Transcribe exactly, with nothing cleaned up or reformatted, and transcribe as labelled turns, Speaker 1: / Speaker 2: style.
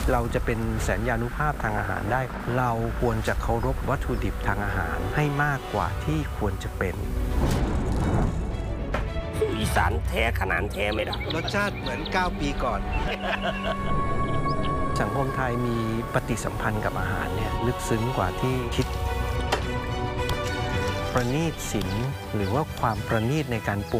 Speaker 1: เราจะเป็นสัญญานุภาพทางอาหารได้เราควรจะเคารพวัตถุดิบทางอาหารให้มากกว่าที่ควรจะเป็น
Speaker 2: อีสานแท้ขนาดแท้ไม่ได้
Speaker 1: รสชาติเหมือนเก้าปีก่อนสังคมไทยมีปฏิสัมพันธ์กับอาหารเนี่ยลึกซึ้งกว่าที่คิดประณีตศิลป์หรือว่าความประณีตในการปรุง